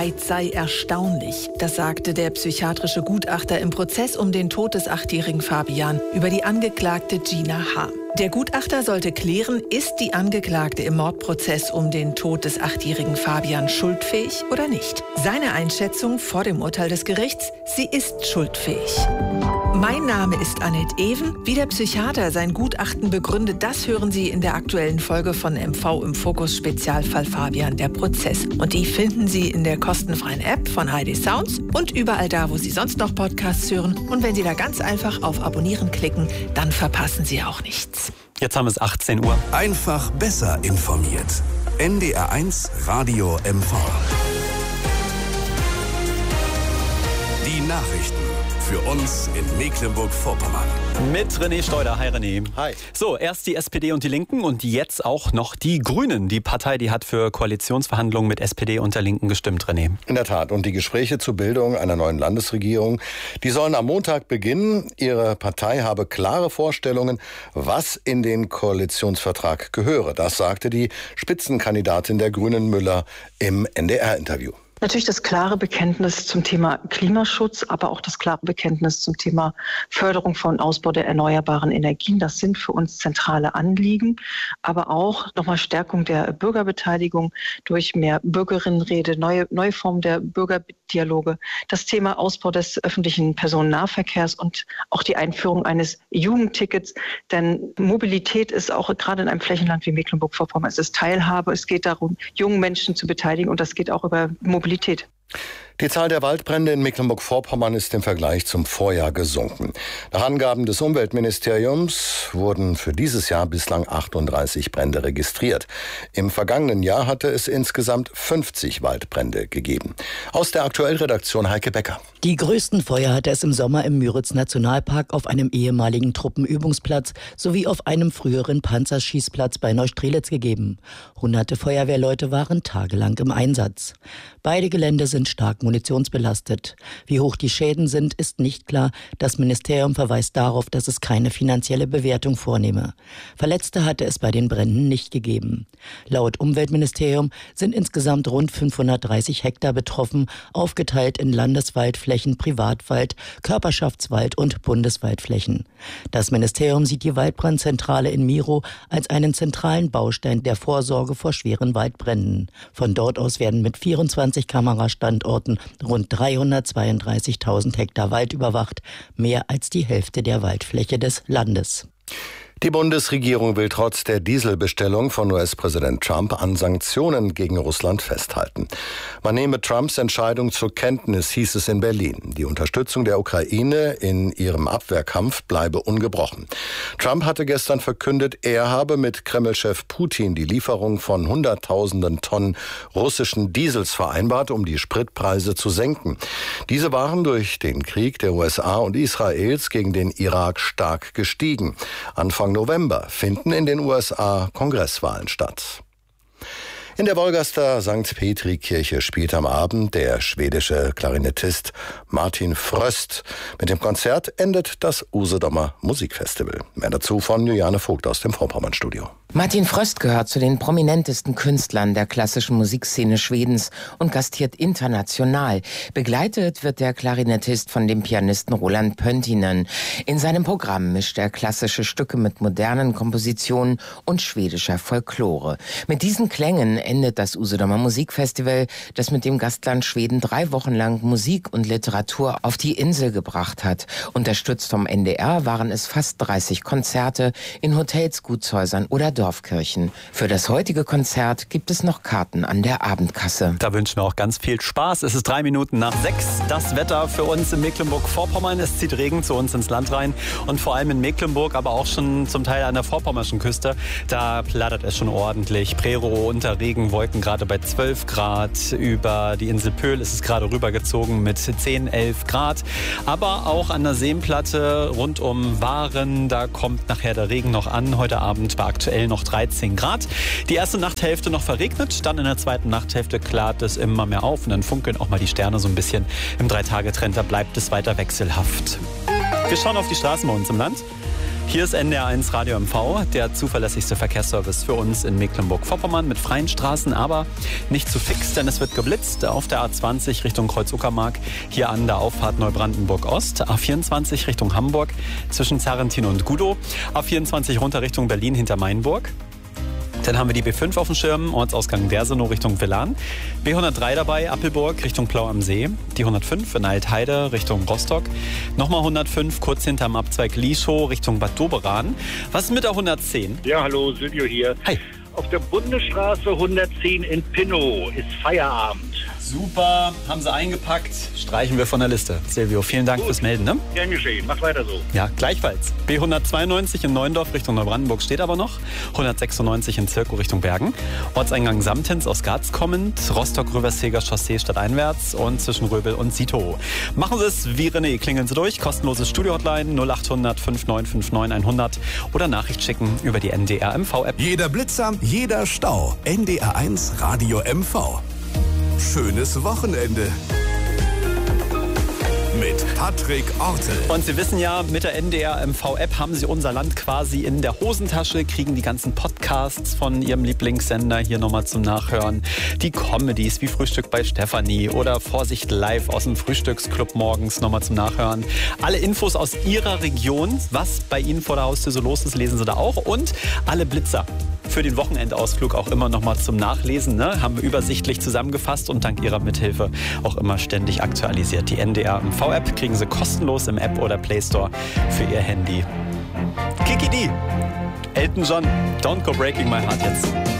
sei erstaunlich. Das sagte der psychiatrische Gutachter im Prozess um den Tod des 8-jährigen Fabian über die Angeklagte Gina H. Der Gutachter sollte klären, ist die Angeklagte im Mordprozess um den Tod des 8-jährigen Fabian schuldfähig oder nicht. Seine Einschätzung vor dem Urteil des Gerichts: sie ist schuldfähig. Mein Name ist Annette Ewen. Wie der Psychiater sein Gutachten begründet, das hören Sie in der aktuellen Folge von MV im Fokus Spezialfall Fabian, der Prozess. Und die finden Sie in der kostenfreien App von HD Sounds und überall da, wo Sie sonst noch Podcasts hören. Und wenn Sie da ganz einfach auf Abonnieren klicken, dann verpassen Sie auch nichts. Jetzt haben wir es 18 Uhr. Einfach besser informiert. NDR1 Radio MV. Die Nachrichten für uns in Mecklenburg-Vorpommern. Mit René Steuder. Hi René. Hi. So, erst die SPD und die Linken und jetzt auch noch die Grünen. Die Partei, die hat für Koalitionsverhandlungen mit SPD und der Linken gestimmt, René. In der Tat. Und die Gespräche zur Bildung einer neuen Landesregierung, die sollen am Montag beginnen. Ihre Partei habe klare Vorstellungen, was in den Koalitionsvertrag gehöre. Das sagte die Spitzenkandidatin der Grünen Müller im NDR-Interview. Natürlich das klare Bekenntnis zum Thema Klimaschutz, aber auch das klare Bekenntnis zum Thema Förderung von Ausbau der erneuerbaren Energien. Das sind für uns zentrale Anliegen, aber auch nochmal Stärkung der Bürgerbeteiligung durch mehr Bürgerinnenrede, neue Formen der Bürgerdialoge, das Thema Ausbau des öffentlichen Personennahverkehrs und auch die Einführung eines Jugendtickets. Denn Mobilität ist auch gerade in einem Flächenland wie Mecklenburg-Vorpommern, es ist Teilhabe, es geht darum, jungen Menschen zu beteiligen und das geht auch über Mobilität. Die Zahl der Waldbrände in Mecklenburg-Vorpommern ist im Vergleich zum Vorjahr gesunken. Nach Angaben des Umweltministeriums wurden für dieses Jahr bislang 38 Brände registriert. Im vergangenen Jahr hatte es insgesamt 50 Waldbrände gegeben. Aus der Aktuellredaktion Heike Becker. Die größten Feuer hatte es im Sommer im Müritz-Nationalpark auf einem ehemaligen Truppenübungsplatz sowie auf einem früheren Panzerschießplatz bei Neustrelitz gegeben. Hunderte Feuerwehrleute waren tagelang im Einsatz. Beide Gelände sind stark munitionsbelastet. Wie hoch die Schäden sind, ist nicht klar. Das Ministerium verweist darauf, dass es keine finanzielle Bewertung vornehme. Verletzte hatte es bei den Bränden nicht gegeben. Laut Umweltministerium sind insgesamt rund 530 Hektar betroffen, aufgeteilt in Landeswaldflächen, Privatwald, Körperschaftswald und Bundeswaldflächen. Das Ministerium sieht die Waldbrandzentrale in Miro als einen zentralen Baustein der Vorsorge vor schweren Waldbränden. Von dort aus werden mit 24 Kamerastandorten rund 332.000 Hektar Wald überwacht, mehr als die Hälfte der Waldfläche des Landes. Die Bundesregierung will trotz der Dieselbestellung von US-Präsident Trump an Sanktionen gegen Russland festhalten. Man nehme Trumps Entscheidung zur Kenntnis, hieß es in Berlin. Die Unterstützung der Ukraine in ihrem Abwehrkampf bleibe ungebrochen. Trump hatte gestern verkündet, er habe mit Kreml-Chef Putin die Lieferung von Hunderttausenden Tonnen russischen Diesels vereinbart, um die Spritpreise zu senken. Diese waren durch den Krieg der USA und Israels gegen den Irak stark gestiegen. Anfang November finden in den USA Kongresswahlen statt. In der Wolgaster St. Petri-Kirche spielt am Abend der schwedische Klarinettist Martin Fröst. Mit dem Konzert endet das Usedomer Musikfestival. Mehr dazu von Juliane Vogt aus dem Vorpommern-Studio. Martin Fröst gehört zu den prominentesten Künstlern der klassischen Musikszene Schwedens und gastiert international. Begleitet wird der Klarinettist von dem Pianisten Roland Pöntinen. In seinem Programm mischt er klassische Stücke mit modernen Kompositionen und schwedischer Folklore. Mit diesen Klängen endet das Usedomer Musikfestival, das mit dem Gastland Schweden 3 Wochen lang Musik und Literatur auf die Insel gebracht hat. Unterstützt vom NDR waren es fast 30 Konzerte in Hotels, Gutshäusern oder Dorfkirchen. Für das heutige Konzert gibt es noch Karten an der Abendkasse. Da wünschen wir auch ganz viel Spaß. Es ist 3 Minuten nach 6. Das Wetter für uns in Mecklenburg-Vorpommern. Es zieht Regen zu uns ins Land rein und vor allem in Mecklenburg, aber auch schon zum Teil an der vorpommerschen Küste. Da plattert es schon ordentlich. Prerow unter Regenwolken gerade bei 12 Grad. Über die Insel Pöhl ist es gerade rübergezogen mit 10, 11 Grad. Aber auch an der Seenplatte rund um Waren, da kommt nachher der Regen noch an. Heute Abend bei aktuell noch 13 Grad. Die erste Nachthälfte noch verregnet, dann in der zweiten Nachthälfte klart es immer mehr auf und dann funkeln auch mal die Sterne so ein bisschen. Im 3-Tage-Trend, da bleibt es weiter wechselhaft. Wir schauen auf die Straßen bei uns im Land. Hier ist NDR1 Radio MV, der zuverlässigste Verkehrsservice für uns in Mecklenburg-Vorpommern mit freien Straßen, aber nicht zu fix, denn es wird geblitzt auf der A20 Richtung Kreuz-Uckermark, hier an der Auffahrt Neubrandenburg-Ost, A24 Richtung Hamburg zwischen Zerrentin und Gudow, A24 runter Richtung Berlin hinter Mainburg. Dann haben wir die B5 auf dem Schirm, Ortsausgang Dersenow Richtung Villan. B103 dabei, Appelburg Richtung Plau am See. Die 105 in Altheide Richtung Rostock. Nochmal 105 kurz hinterm Abzweig Lieschow Richtung Bad Doberan. Was ist mit der 110? Ja, hallo, Silvio hier. Hi. Auf der Bundesstraße 110 in Pinnow ist Feierabend. Super, haben sie eingepackt. Streichen wir von der Liste. Silvio, vielen Dank fürs Melden. Ne? Gern geschehen, mach weiter so. Ja, gleichfalls. B192 in Neuendorf Richtung Neubrandenburg steht aber noch. 196 in Zirkow Richtung Bergen. Ortseingang Samtens aus Graz kommend. Rostock-Röverseger Chaussee stadteinwärts und zwischen Röbel und Sito. Machen Sie es wie René, klingeln Sie durch. Kostenloses Studio-Hotline 0800 5959 100 oder Nachricht schicken über die NDR MV-App. Jeder Blitzer, jeder Stau. NDR1 Radio MV. Schönes Wochenende. Mit Patrick Ortel. Und Sie wissen ja, mit der NDR MV-App haben Sie unser Land quasi in der Hosentasche, kriegen die ganzen Podcasts von Ihrem Lieblingssender hier nochmal zum Nachhören. Die Comedies wie Frühstück bei Stefanie oder Vorsicht live aus dem Frühstücksclub morgens nochmal zum Nachhören. Alle Infos aus Ihrer Region, was bei Ihnen vor der Haustür so los ist, lesen Sie da auch. Und alle Blitzer für den Wochenendausflug auch immer noch mal zum Nachlesen. Ne? Haben wir übersichtlich zusammengefasst und dank Ihrer Mithilfe auch immer ständig aktualisiert. Die NDR MV-App kriegen Sie kostenlos im App oder Play Store für Ihr Handy. Kiki D, Elton John, Don't Go Breaking My Heart jetzt.